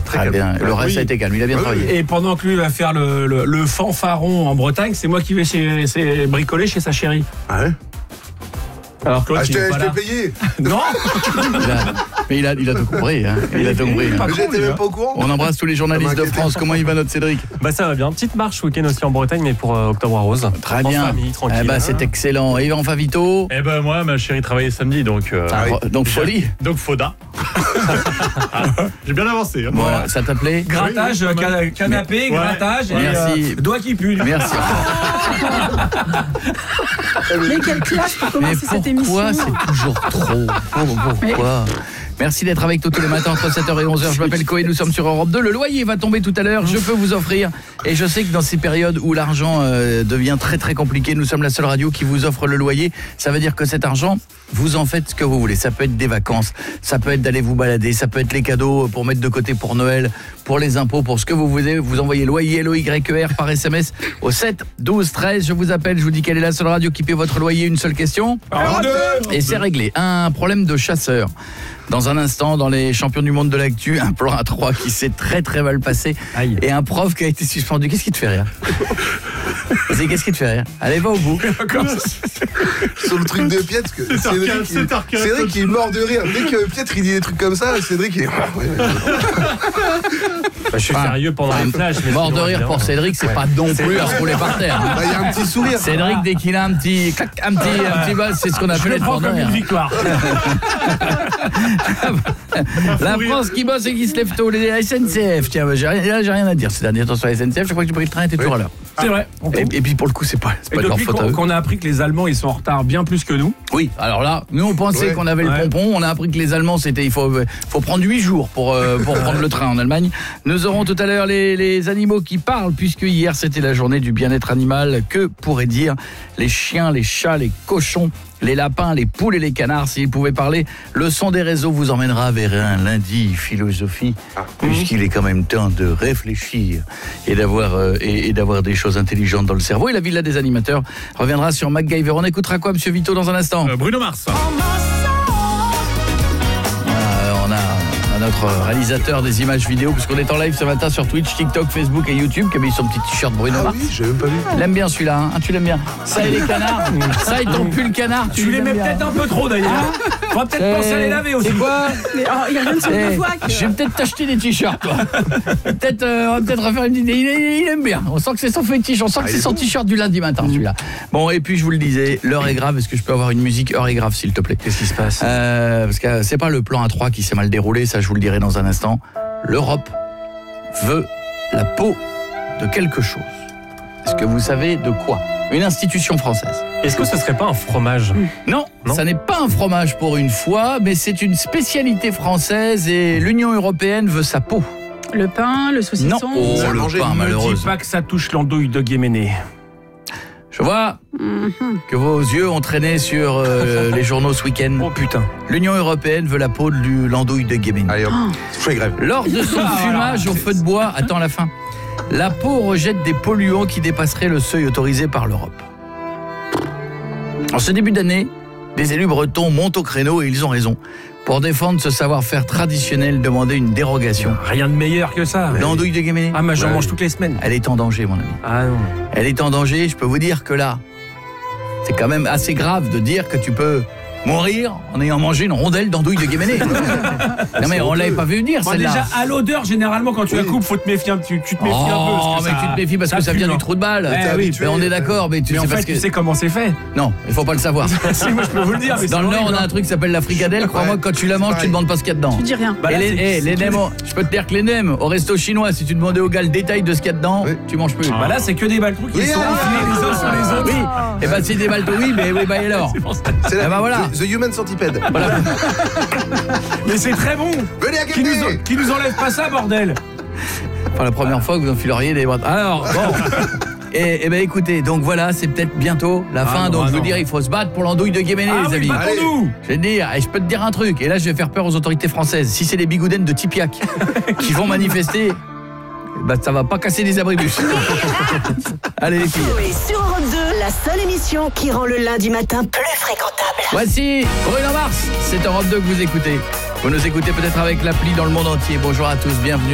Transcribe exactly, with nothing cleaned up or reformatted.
très, très bien. Le reste oui. a été calme. Il a bien Oui. travaillé. Et pendant que lui va faire le, le, le fanfaron en Bretagne, c'est moi qui vais chez, chez, bricoler chez sa chérie. Ah ouais. Alors Claude, Ah, je il est t'ai pas je t'ai là. payé. Non. Il a- mais il a, il a tout compris. Hein. Il a tout compris. Pas hein. Mais con, j'étais lui, même hein. pas au courant. On embrasse tous les journalistes Ça de m'inquiétait. France. Comment il va notre Cédric? Bah ça va bien, petite marche ce week-end aussi en Bretagne, mais pour euh, Octobre Rose. Très En bien. famille, tranquille. Eh ben, c'est excellent. Et Yvan Favito. Eh ben moi, ma chérie travaillait samedi, donc euh, Ah, donc folie. donc Foda. J'ai bien avancé. Hein. Voilà, ça t'appelait? Grattage, Oui, oui, cana- canapé, Ouais. grattage, et Merci. euh, doigt qui pue. Merci. Mais quelle classe pour Mais commencer cette émission. pourquoi c'est toujours trop? Pour- Pourquoi? Merci d'être avec nous tous les matins entre sept heures et onze heures. Je m'appelle Coé, nous sommes sur Europe deux. Le loyer va tomber tout à l'heure. Je peux vous offrir, et je sais que dans ces périodes où l'argent euh, devient très très compliqué, nous sommes la seule radio qui vous offre le loyer. Ça veut dire que cet argent, vous en faites ce que vous voulez. Ça peut être des vacances, ça peut être d'aller vous balader, ça peut être les cadeaux pour mettre de côté pour Noël, pour les impôts, pour ce que vous voulez. Vous envoyez loyer, L O Y E R par S M S au sept douze treize. Je vous appelle, je vous dis quelle est la seule radio qui paie votre loyer. Une seule question. Et c'est réglé. Un problème de chasseur. Dans un instant, dans les champions du monde de l'actu, un plan à trois qui s'est très très mal passé. Aïe. Et un prof qui a été suspendu. Qu'est-ce qui te fait rire? Vas-y, qu'est-ce qui te fait rire? Allez, va au bout. Sur le truc de Pietre, que C'est Cédric, arcade, il- c'est arcade. Cédric il est mort de rire. Dès que Pietre il dit des trucs comme ça, Cédric il est. Bah, je suis Enfin, sérieux pendant les flashs. mais Mort de sinon, rire pour évidemment. Cédric, c'est pas non plus à se rouler par terre. hein. Bah, il y a un petit sourire. Cédric, dès qu'il a un petit clac, un petit, un petit buzz, c'est ce qu'on Je appelle le être prends mort de comme une rire. victoire. La France qui bosse et qui se lève tôt, les S N C F. Tiens, bah, j'ai rien, là, j'ai rien à dire. C'est dernier temps sur la S N C F, je crois que tu pris le train et t'es toujours à l'heure. C'est vrai. Et, et puis pour le coup, c'est pas, c'est Et pas de leur depuis faute à qu'on eux. qu'on a appris que les Allemands ils sont en retard bien plus que nous. Oui, alors là, nous on pensait Ouais. qu'on avait le Ouais. pompon, on a appris que les Allemands c'était il faut faut prendre huit jours pour euh, pour prendre le train en Allemagne. Nous aurons tout à l'heure les les animaux qui parlent puisque hier c'était la journée du bien-être animal. Que pourraient dire les chiens, les chats, les cochons, les lapins, les poules et les canards s'ils pouvaient parler? Le son des réseaux vous emmènera vers un lundi philosophie puisqu'il est quand même temps de réfléchir et d'avoir euh, et, et d'avoir des choses intelligentes dans le cerveau. Et la villa des animateurs reviendra sur MacGyver. On écoutera quoi, Monsieur Vito, dans un instant? Euh, Bruno Mars. Voilà, on a, on a notre réalisateur des images vidéo, puisqu'on est en live ce matin sur Twitch, TikTok, Facebook et YouTube, qui a mis son petit t-shirt Bruno Ah Mars. oui, j'ai même pas vu. Il aime bien celui-là, hein. Ah, tu l'aimes bien. Ça et les canards, ça et ton pull canard, tu, Tu les aimes mets bien. peut-être un peu trop d'ailleurs. Faudra peut-être Eh, penser à les laver aussi. C'est quoi? Mais oh, il y a rien de son Eh, voix. je vais peut-être t'acheter des t-shirts, toi. Peut-être, euh, on va peut-être refaire une idée. Il, il, il aime bien. On sent que c'est son fétiche. On sent que Ah, il c'est est son bon. t-shirt du lundi matin, celui-là. Bon, et puis je vous le disais, l'heure est grave. Est-ce que je peux avoir une musique heure est grave, s'il te plaît? Qu'est-ce qui se passe? Euh, parce que c'est pas le plan à trois qui s'est mal déroulé, ça je vous le dirai dans un instant. L'Europe veut la peau de quelque chose. Est-ce que vous savez de quoi? Une institution française. Est-ce que ce serait pas un fromage? Non, Non. ça n'est pas un fromage pour une fois, mais c'est une spécialité française et l'Union européenne veut sa peau. Le pain, le saucisson. Non, oh, Ça a le mangé. pain, Ne dis malheureusement. pas que ça touche l'andouille de Guéméné. Je vois Mhm. que vos yeux ont traîné sur euh, les journaux ce week-end. Oh putain. L'Union européenne veut la peau de l'andouille de Guéméné. Allez hop, fais grève. Lors de son Ah, fumage au feu de bois, attends la fin, la peau rejette des polluants qui dépasseraient le seuil autorisé par l'Europe. En ce début d'année, des élus bretons montent au créneau et ils ont raison. Pour défendre ce savoir-faire traditionnel, demander une dérogation. Rien de meilleur que ça. L'andouille de Guéméné, Ah, mais j'en Ouais. mange toutes les semaines. elle est en danger, mon ami. Ah non. Elle est en danger, je peux vous dire que là, c'est quand même assez grave de dire que tu peux mourir en ayant mangé une rondelle d'andouille de Guéméné. Non mais on l'avait pas vu venir Bon, celle-là. déjà, à l'odeur, généralement, quand tu la Oui. coupes, faut te méfier un petit, tu te méfies un peu. Oh, parce que mais ça- tu te méfies parce que ça pue, vient hein. du trou de balle. Eh T'es oui, habitué. Mais on est d'accord, mais tu Mais sais en parce fait, que tu sais comment c'est fait. non, il faut pas le savoir. Si, moi, je peux vous le dire. mais Dans c'est le Nord, on horrible, a un hein. truc qui s'appelle la fricadelle. Crois-moi, Ouais. quand tu la manges, tu Pareil. ne demandes pas ce qu'il y a dedans. Tu dis rien. Bah là, Et les, c'est- eh, les c'est- nems, au- je peux te dire que les nems, au resto chinois, si tu demandais au gars le détail de ce qu'il y a dedans, Oui. tu manges plus. Bah là, c'est que des balles trucs qui Oui, sont ah, enfilés les uns sur les autres. Oui, et ben c'est des balles de oui, mais oui, bah et alors. C'est Ah bah voilà. The, the Human Centipede. Mais c'est très bon. Venez à Qui nous, Guéméné. qui nous enlève pas ça, bordel. Enfin, la première fois que vous enfileriez des bras. Alors, bon. Et, et ben écoutez, donc voilà, c'est peut-être bientôt la Ah fin. non, donc ah je veux non. dire, il faut se battre pour l'andouille de Guéméné, Ah les oui, amis. battons-nous. Je vais te dire, et je peux te dire un truc, et là je vais faire peur aux autorités françaises. Si c'est les bigoudens de Tipiac qui vont manifester, bah ça va pas casser des abribus. Allez les filles. Et sur Europe deux, la seule émission qui rend le lundi matin plus fréquentable. Voici Bruno Mars, c'est Europe deux que vous écoutez. Vous nous écoutez peut-être avec l'appli dans le monde entier. Bonjour à tous, bienvenue.